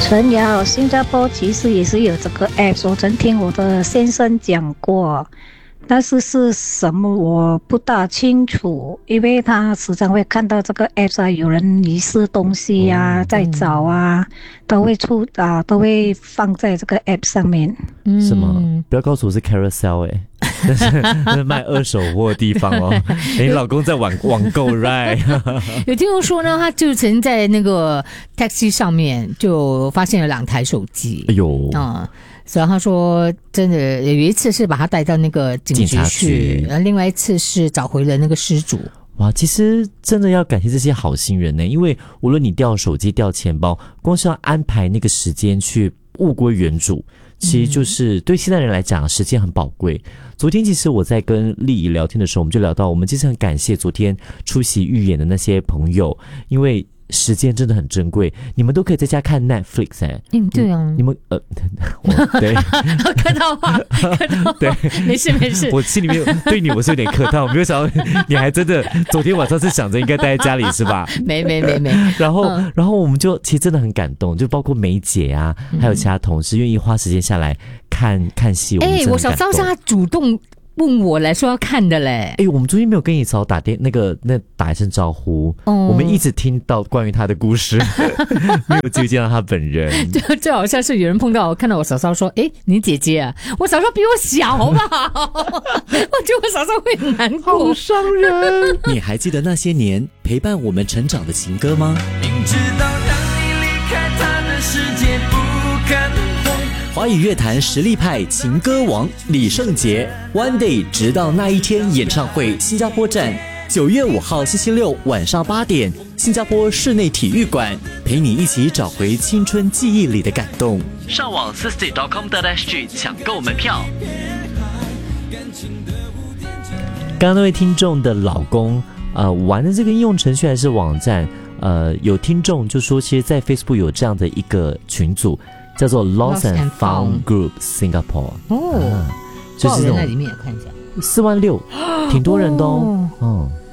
陈瑶，新加坡其实也是有这个 app， 我曾听我的先生讲过，但是是什么我不大清楚，因为他时常会看到这个 app 啊，有人遗失东西啊，在找啊，都会放在这个 app 上面。 什么？不要告诉我是 Carousel 那是卖二手货的地方哦。你老公在网购 right？ 有听众说呢，他就曾经在那个 taxi 上面就发现了2台手机。 哎呦所以他说真的有一次是把他带到那个警局去，另外一次是找回了那个失主。 哇，其实真的要感谢这些好心人呢，因为无论你掉手机掉钱包，光是要安排那个时间去物归原主，其实就是对现代人来讲时间很宝贵。昨天其实我在跟丽仪聊天的时候，我们就聊到我们其实很感谢昨天出席预演的那些朋友，因为时间真的很珍贵，你们都可以在家看 Netflix 对啊， 你们对客套话，对，没事。 我心里面对你我是有点客套，没有想到你还真的昨天晚上是想着应该待在家里是吧？ 没。 然后我们就其实真的很感动，就包括梅姐啊，还有其他同事愿意花时间下来看戏， 我小时候是他主动问我来说要看的嘞。 我们昨天没有跟你嫂打一声招呼，我们一直听到关于他的故事，没有机会见到他本人。 最好像是有人看到我嫂嫂说：“你姐姐啊，我嫂嫂比我小好不好？”我觉得我嫂嫂会很难过， 好伤人。 你还记得那些年陪伴我们成长的情歌吗？明知道让你离开他的世界不可能。华语乐坛实力派情歌王李圣杰 One Day 直到那一天演唱会新加坡站9月5号星期六晚上8点，新加坡室内体育馆，陪你一起找回青春记忆里的感动。上网 sisty.com.sg 抢购门票。 刚刚那位听众的老公玩的这个应用程序还是网站，有听众就说其实在 Facebook 有这样的一个群组叫做 Lost and Found Group Singapore。 就是这种在里面看一下 46000，挺多人的哦。